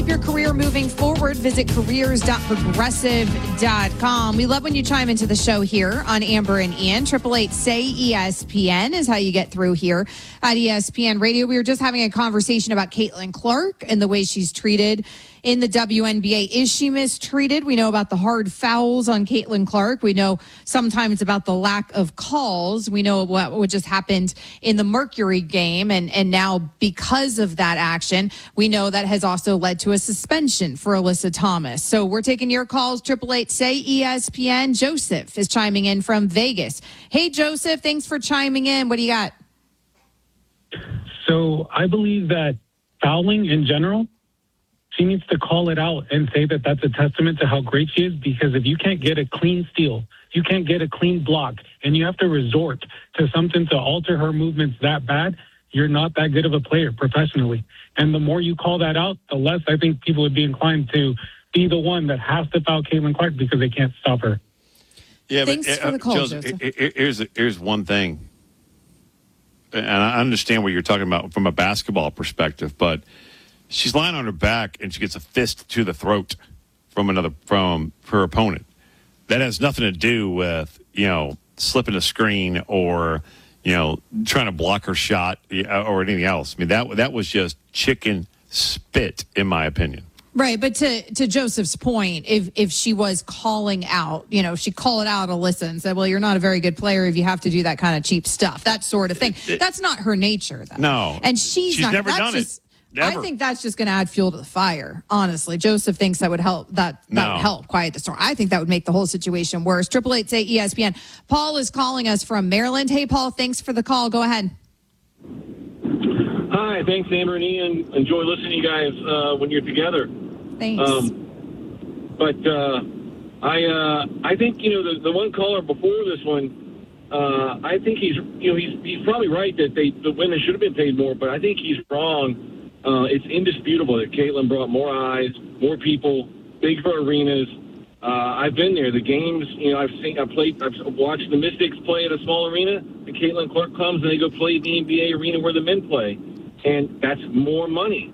Your career moving forward, visit careers.progressive.com. We love when you chime into the show here on Amber and Ian. 888-SAY-ESPN is how you get through here at ESPN Radio. We were just having a conversation about Caitlin Clark and the way she's treated in the WNBA. Is she mistreated? We know about the hard fouls on Caitlin Clark. We know sometimes about the lack of calls. We know what just happened in the Mercury game. And now because of that action, we know that has also led to a suspension for Alyssa Thomas. So we're taking your calls, 888-SAY-ESPN. Joseph is chiming in from Vegas. Hey, Joseph, thanks for chiming in. What do you got? So I believe that fouling in general, she needs to call it out and say that that's a testament to how great she is, because if you can't get a clean steal, you can't get a clean block, and you have to resort to something to alter her movements that bad, you're not that good of a player professionally. And the more you call that out, the less I think people would be inclined to be the one that has to foul Caitlin Clark because they can't stop her. Yeah, Thanks but for the call, Joseph. Here's one thing, and I understand what you're talking about from a basketball perspective, but she's lying on her back and she gets a fist to the throat from her opponent. That has nothing to do with, slipping a screen or, trying to block her shot or anything else. I mean, that was just chicken spit, in my opinion. Right, but to Joseph's point, if she was calling out, she called out Alyssa and said, well, you're not a very good player if you have to do that kind of cheap stuff, that sort of thing. That's not her nature, though. No. And she's not, never done it. Never. I think that's just going to add fuel to the fire, honestly. Joseph thinks that would help. That would help quiet the storm. I think that would make the whole situation worse. 888-ESPN. Paul is calling us from Maryland. Hey, Paul, thanks for the call. Go ahead. Hi, thanks, Amber and Ian. Enjoy listening to you guys when you're together. Thanks. I think the one caller before this one, I think he's probably right that the women should have been paid more, but I think he's wrong. It's indisputable that Caitlin brought more eyes, more people, bigger arenas. I've been there. The games, I've watched the Mystics play at a small arena, and Caitlin Clark comes and they go play the NBA arena where the men play, and that's more money.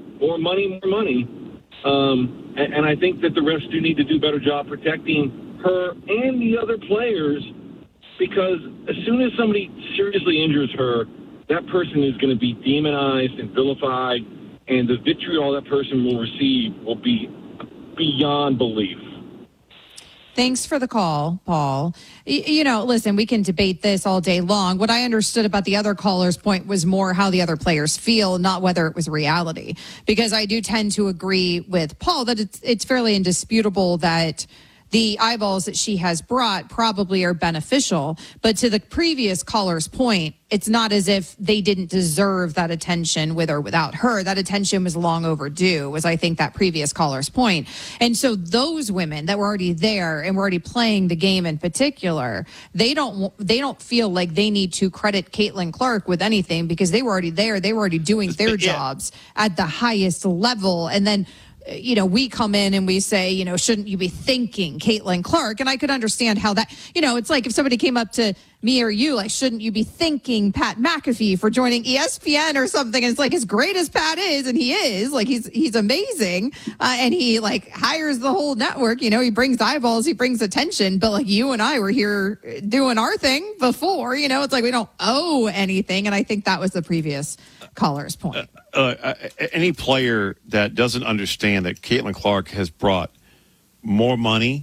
And I think that the refs do need to do a better job protecting her and the other players, because as soon as somebody seriously injures her, that person is going to be demonized and vilified, and the vitriol that person will receive will be beyond belief. Thanks for the call, Paul. Listen, we can debate this all day long. What I understood about the other caller's point was more how the other players feel, not whether it was reality. Because I do tend to agree with Paul that it's fairly indisputable that the eyeballs that she has brought probably are beneficial. But to the previous caller's point, it's not as if they didn't deserve that attention with or without her. That attention was long overdue, was I think that previous caller's point. And so those women that were already there and were already playing the game in particular, they don't feel like they need to credit Caitlin Clark with anything because they were already there. They were already doing their jobs at the highest level. And then we come in and we say, shouldn't you be thanking Caitlin Clark? And I could understand how that, it's like if somebody came up to me or you, like, shouldn't you be thanking Pat McAfee for joining ESPN or something? And it's like, as great as Pat is, and he is, like, he's amazing. And he, hires the whole network. He brings eyeballs, he brings attention. But, you and I were here doing our thing before, it's like we don't owe anything. And I think that was the previous caller's point. Any player that doesn't understand that Caitlin Clark has brought more money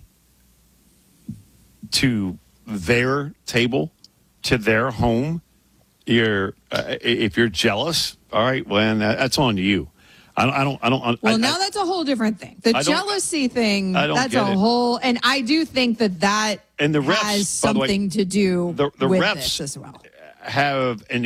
to their table, to their home, if you're jealous, all right, well, that's on you. Well, now that's a whole different thing. The jealousy thing, that's a whole, and I do think that and the refs, has something to do the with refs this as well. Have an